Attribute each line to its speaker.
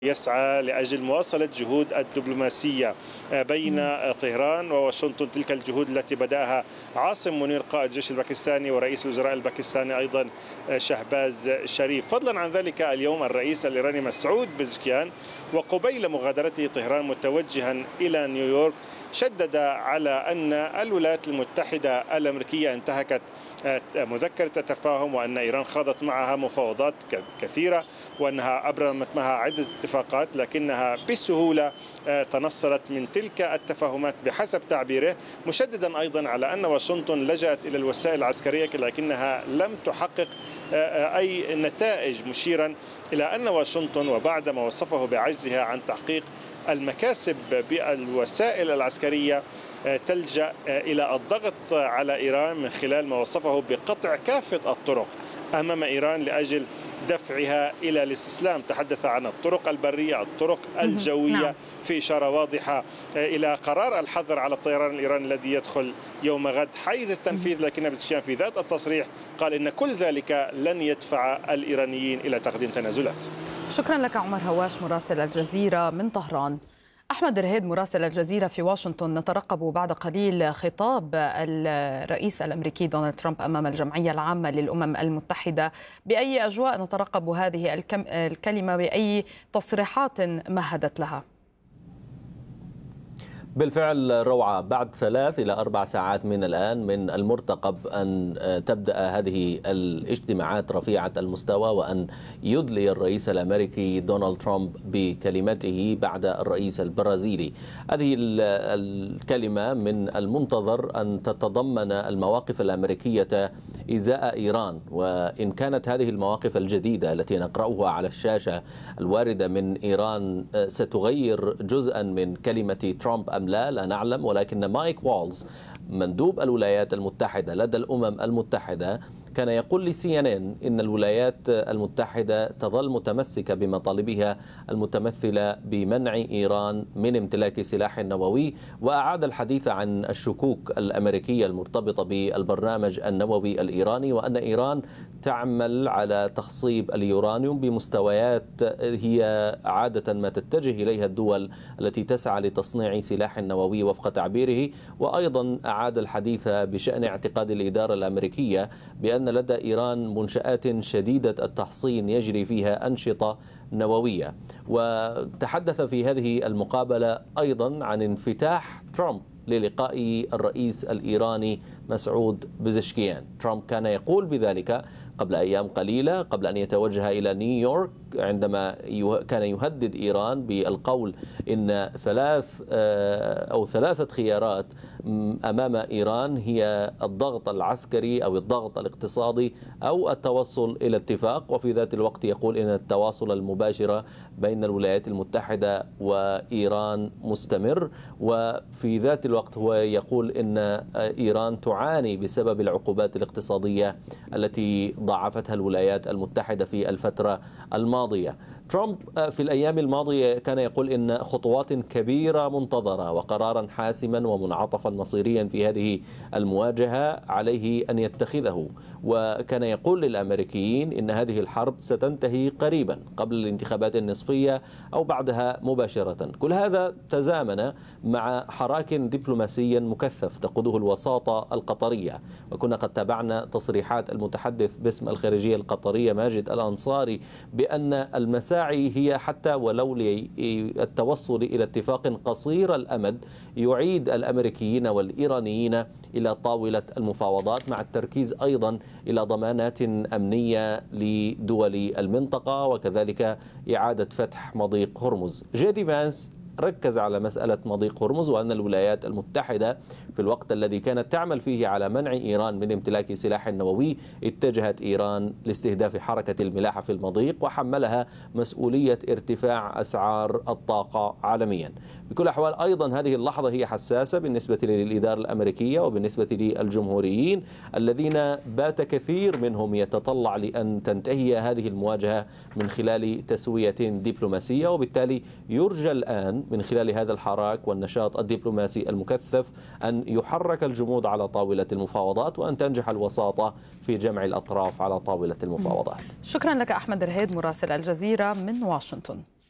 Speaker 1: يسعى لأجل مواصلة جهود الدبلوماسية بين طهران وواشنطن، تلك الجهود التي بدأها عاصم منير قائد الجيش الباكستاني ورئيس الوزراء الباكستاني أيضا شهباز شريف. فضلا عن ذلك اليوم الرئيس الإيراني مسعود بزشكيان وقبيل مغادرته طهران متوجها إلى نيويورك شدد على أن الولايات المتحدة الأمريكية انتهكت مذكرة تفاهم، وأن إيران خاضت معها مفاوضات كثيرة، وأنها أبرمت معها عدة اتفاقات، لكنها بسهولة تنصلت من تلك التفاهمات بحسب تعبيره، مشددا أيضا على أن واشنطن لجأت إلى الوسائل العسكرية لكنها لم تحقق أي نتائج، مشيرا إلى أن واشنطن وبعدما وصفه بعجزها عن تحقيق المكاسب بالوسائل العسكرية تلجأ إلى الضغط على إيران من خلال ما وصفه بقطع كافة الطرق أمام إيران لأجل دفعها إلى الاستسلام. تحدث عن الطرق البرية، الطرق الجوية، في إشارة واضحة إلى قرار الحظر على الطيران الإيراني الذي يدخل يوم غد حيز التنفيذ. لكن بزشكيان في ذات التصريح قال إن كل ذلك لن يدفع الإيرانيين إلى تقديم تنازلات.
Speaker 2: شكرا لك عمر هواش مراسل الجزيرة من طهران. أحمد رهيد مراسل الجزيرة في واشنطن، نترقب بعد قليل خطاب الرئيس الأمريكي دونالد ترامب أمام الجمعية العامة للأمم المتحدة. بأي أجواء نترقب هذه الكلمة، بأي تصريحات مهدت لها؟
Speaker 3: بالفعل روعة، بعد 3 إلى 4 ساعات من الآن من المرتقب أن تبدأ هذه الاجتماعات رفيعة المستوى، وأن يدلي الرئيس الأمريكي دونالد ترامب بكلمته بعد الرئيس البرازيلي. هذه الكلمة من المنتظر أن تتضمن المواقف الأمريكية إزاء إيران، وإن كانت هذه المواقف الجديدة التي نقرأها على الشاشة الواردة من إيران ستغير جزءا من كلمة ترامب أم لا نعلم، ولكن مايك والز مندوب الولايات المتحدة لدى الأمم المتحدة كان يقول لCNN إن الولايات المتحدة تظل متمسكة بمطالبها المتمثلة بمنع إيران من امتلاك سلاح نووي، وأعاد الحديث عن الشكوك الأمريكية المرتبطة بالبرنامج النووي الإيراني، وأن إيران تعمل على تخصيب اليورانيوم بمستويات هي عادة ما تتجه إليها الدول التي تسعى لتصنيع سلاح نووي وفق تعبيره. وأيضا أعاد الحديث بشأن اعتقاد الإدارة الأمريكية بأن لدى إيران منشآت شديدة التحصين يجري فيها أنشطة نووية. وتحدث في هذه المقابلة أيضا عن انفتاح ترامب للقاء الرئيس الإيراني مسعود بزشكيان. ترامب كان يقول بذلك قبل أيام قليلة قبل أن يتوجه إلى نيويورك، عندما كان يهدد إيران بالقول إن 3 خيارات أمام إيران هي الضغط العسكري أو الضغط الاقتصادي أو التوصل إلى اتفاق. وفي ذات الوقت يقول إن التواصل المباشر بين الولايات المتحدة وإيران مستمر، وفي ذات الوقت هو يقول إن إيران تعاني بسبب العقوبات الاقتصادية التي ضاعفتها الولايات المتحدة في الفترة الماضية. ترامب في الأيام الماضية كان يقول إن خطوات كبيرة منتظرة وقرارا حاسما ومنعطفا مصيريا في هذه المواجهة عليه أن يتخذه، وكان يقول للأمريكيين إن هذه الحرب ستنتهي قريبا قبل الانتخابات النصفية أو بعدها مباشرة. كل هذا تزامن مع حراك دبلوماسي مكثف تقوده الوساطة القطرية، وكنا قد تابعنا تصريحات المتحدث باسم الخارجية القطرية ماجد الأنصاري بأن المساعي هي حتى ولو للتوصل إلى اتفاق قصير الأمد يعيد الأمريكيين والإيرانيين إلى طاولة المفاوضات، مع التركيز أيضا إلى ضمانات أمنية لدول المنطقة وكذلك إعادة فتح مضيق هرمز. جيدي فانس ركز على مسألة مضيق هرمز، وأن الولايات المتحدة في الوقت الذي كانت تعمل فيه على منع إيران من امتلاك سلاح نووي اتجهت إيران لاستهداف حركة الملاحة في المضيق وحملها مسؤولية ارتفاع أسعار الطاقة عالميا. بكل الأحوال أيضا هذه اللحظة هي حساسة بالنسبة للإدارة الأمريكية وبالنسبة للجمهوريين الذين بات كثير منهم يتطلع لأن تنتهي هذه المواجهة من خلال تسوية دبلوماسية، وبالتالي يرجى الآن من خلال هذا الحراك والنشاط الدبلوماسي المكثف أن يحرك الجمود على طاولة المفاوضات وأن تنجح الوساطة في جمع الأطراف على طاولة المفاوضات.
Speaker 2: شكرا لك أحمد رهيد مراسل الجزيرة من واشنطن.